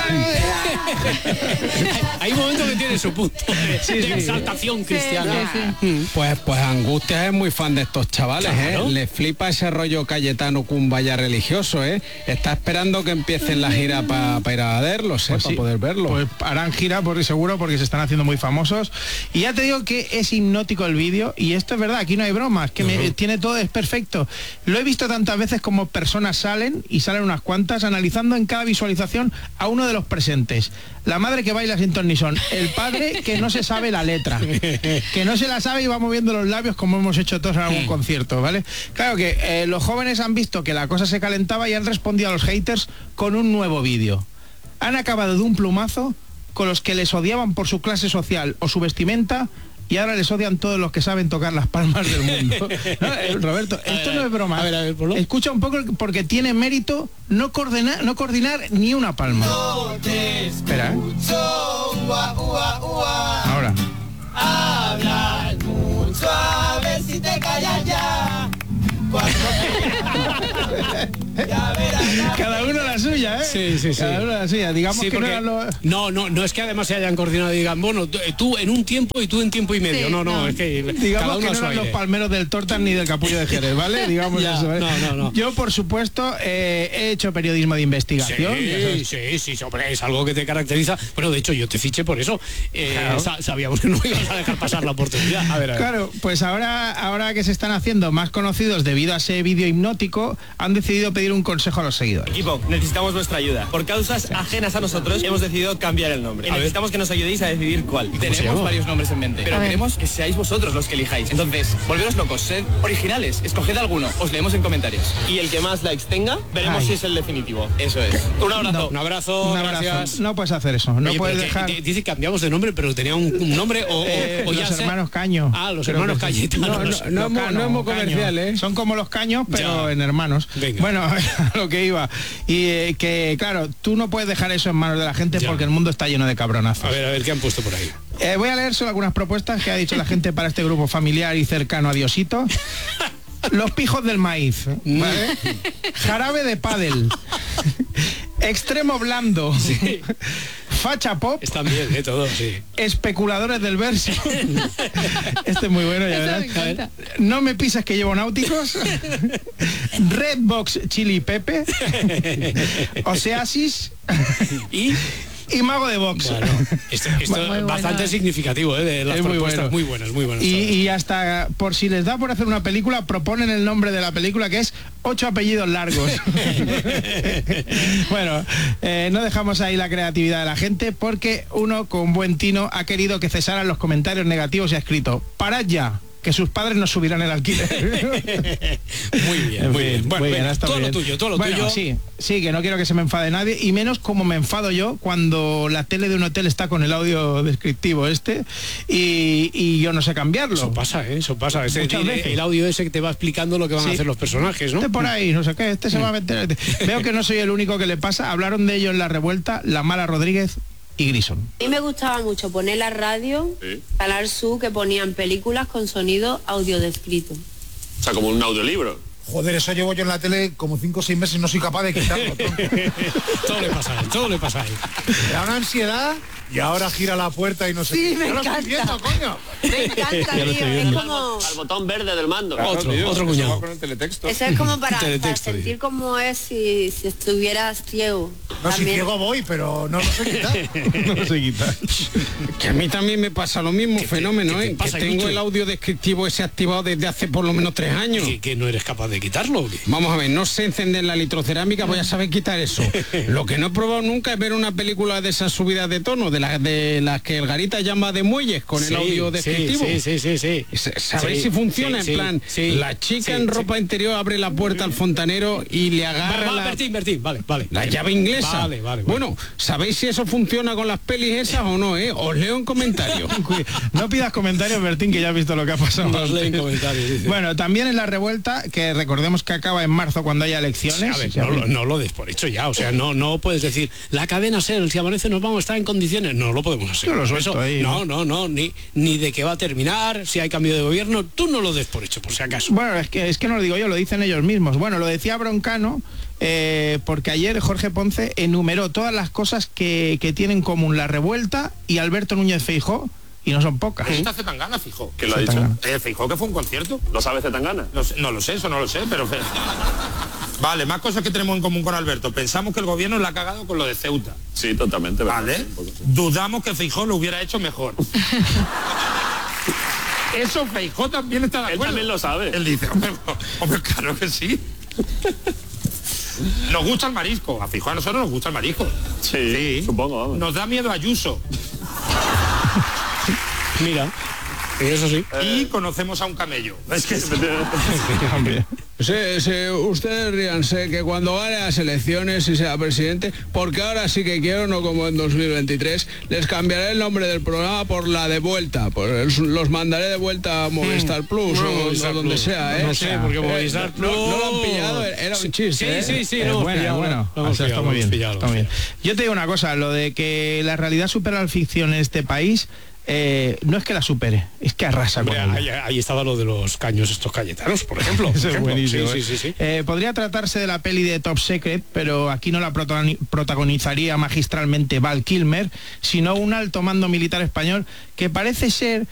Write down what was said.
Hay momentos que tiene su punto de exaltación cristiana. Pues Angustias es muy fan de estos chavales, claro. Le flipa ese rollo Cayetano Cumbaya religioso, está esperando que empiecen la gira para ir a verlos, pues para poder verlo. Pues harán gira porque seguro, porque se están haciendo muy famosos. Y ya te digo que es hipnótico el vídeo, y esto es verdad, aquí no hay bromas, que tiene todo, es perfecto. Lo he visto tantas veces como personas salen unas cuantas, analizando en cada visualización a uno de los presentes. La madre que baila sin ton ni son, el padre que no se sabe la letra, que no se la sabe y va moviendo los labios como hemos hecho todos en algún concierto, ¿vale? Claro que los jóvenes han visto que la cosa se calentaba y han respondido a los haters con un nuevo vídeo. Han acabado de un plumazo con los que les odiaban por su clase social o su vestimenta, y ahora les odian todos los que saben tocar las palmas del mundo. ¿No? Roberto, esto no es broma. A ver, escucha un poco, porque tiene mérito no coordinar ni una palma. Espera, Ahora. Hablas mucho, a ver si te callas ya. Cada uno la suya, Sí. Cada uno la suya. Digamos que no es que además se hayan coordinado y digan, bueno, tú en un tiempo y tú en tiempo y medio. No, es que digamos que no eran los palmeros del Tortas ni del Capullo de Jerez, ¿vale? Digamos eso. No. Yo, por supuesto, he hecho periodismo de investigación. Sí, hombre, es algo que te caracteriza. Bueno, de hecho, yo te fiché por eso. Claro. Sabíamos que no ibas a dejar pasar la oportunidad. A ver. Claro, pues ahora que se están haciendo más conocidos debido a ese vídeo hipnótico, han decidido pedir un consejo a los seguidores. Equipo, necesitamos vuestra ayuda. Por causas ajenas a nosotros, hemos decidido cambiar el nombre. Necesitamos que nos ayudéis a decidir cuál. Tenemos varios nombres en mente, pero queremos que seáis vosotros los que elijáis. Entonces, volveros locos, sed originales, escoged alguno, os leemos en comentarios. Y el que más likes tenga, veremos si es el definitivo. Eso es. Un abrazo. Un abrazo, gracias. No puedes hacer eso, no puedes dejar... Dice que cambiamos de nombre, pero tenía un nombre o ya los hermanos Caño. Los hermanos Cayetanos. No es muy comercial, Son como los Caños, pero en hermanos. Venga. Bueno, lo que iba. Y que, claro, tú no puedes dejar eso en manos de la gente porque el mundo está lleno de cabronazos. A ver, ¿qué han puesto por ahí? Voy a leer solo algunas propuestas que ha dicho la gente para este grupo familiar y cercano a Diosito. Los pijos del maíz, ¿vale? Jarabe de pádel. Extremo blando. Sí. Facha pop. Están bien, todo, sí. Especuladores del verso. Este es muy bueno, ya verás. No me pises que llevo náuticos. Redbox Chili Pepe. Oasis. Y Mago de Box. Bueno, esto es bastante significativo, de las propuestas. Muy buenas. Y hasta, por si les da por hacer una película, proponen el nombre de la película, que es 8 apellidos largos. Bueno, no dejamos ahí la creatividad de la gente, porque uno con buen tino ha querido que cesaran los comentarios negativos y ha escrito: parad ya, que sus padres nos subirán el alquiler. Muy bien. Bueno, todo lo tuyo. Sí, que no quiero que se me enfade nadie, y menos como me enfado yo cuando la tele de un hotel está con el audio descriptivo y yo no sé cambiarlo. Eso pasa. El audio ese que te va explicando lo que van a hacer los personajes, ¿no? Por ahí, no sé qué, se va a meter. Veo que no soy el único que le pasa. Hablaron de ello en La Revuelta, La Mala Rodríguez y Grison. A mí me gustaba mucho poner la radio, Canal Sur, que ponían películas con sonido audiodescrito. O sea, como un audiolibro. Joder, eso llevo yo en la tele como 5 o 6 meses y no soy capaz de quitarlo. todo le pasa a él. Me da una ansiedad y ahora gira la puerta y no sé qué. Me encanta. Lo estoy viendo, coño. Me encanta, tío. Es como... Al botón verde del mando. Claro, otro cuñado. Con el teletexto. Eso es como para sentir cómo es si estuvieras ciego. No, si ciego voy, pero no lo sé quitar. Que a mí también me pasa lo mismo fenómeno, que tengo el audio descriptivo ese activado desde hace por lo menos 3 años. ¿Que no eres capaz de quitarlo o qué? Vamos a ver, no sé encender la litrocerámica, voy a saber quitar eso. Lo que no he probado nunca es ver una película de esas subidas de tono, de las que el Garita llama de muelles, con el audio descriptivo. Sí. ¿Sabéis si funciona? En plan, la chica en ropa interior abre la puerta al fontanero y le agarra Bertín, vale. La llave inglesa. Vale. Bueno, ¿sabéis si eso funciona con las pelis esas o no, Os leo en comentarios. No pidas comentarios, Bertín, que ya has visto lo que ha pasado. Nos leen comentarios. Bueno, también en La Revuelta, que recordemos que acaba en marzo cuando haya elecciones. A ver, no lo des por hecho ya, o sea, no puedes decir, la cadena SER, si amanece nos vamos a estar en condiciones. No lo podemos hacer. Yo lo suelto ahí. No, ni de qué va a terminar, si hay cambio de gobierno, tú no lo des por hecho, por si acaso. Bueno, es que no lo digo yo, lo dicen ellos mismos. Bueno, lo decía Broncano, porque ayer Jorge Ponce enumeró todas las cosas que tienen en común la revuelta y Alberto Núñez Feijóo, y no son pocas. ¿Está Zetangana, Feijóo? ¿Quién lo ha dicho? Feijóo, que fue un concierto. ¿Lo sabe Zetangana? No lo sé, eso no lo sé, pero... Vale, más cosas que tenemos en común con Alberto. Pensamos que el gobierno le ha cagado con lo de Ceuta. Sí, totalmente. Vale. Dudamos que Feijóo lo hubiera hecho mejor. Eso Feijóo también está de acuerdo. Él también lo sabe. Él dice, hombre, claro que sí. Nos gusta el marisco. A Feijóo a nosotros nos gusta el marisco. Sí, supongo, vamos. Nos da miedo Ayuso. Mira, eso sí. Y conocemos a un camello. Es que... Ustedes ríanse que cuando gane las elecciones y sea presidente, porque ahora sí que quiero, no como en 2023, les cambiaré el nombre del programa por La de Vuelta, los mandaré de vuelta a Movistar Plus o donde sea, ¿eh? No sé, porque Movistar Plus... No lo han pillado, era un chiste. Sí, lo hemos pillado. Está muy bien. Yo te digo una cosa, lo de que la realidad supera la ficción en este país... no es que la supere, es que arrasa con ella. Ahí estaba lo de los caños estos cayetanos, por ejemplo. Eso es buenísimo. Sí. Podría tratarse de la peli de Top Secret, pero aquí no la protagonizaría magistralmente Val Kilmer, sino un alto mando militar español que parece ser